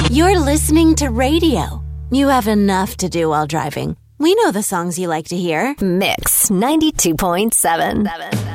You're listening to radio. You have enough to do while driving. We know the songs you like to hear. Mix 92.7.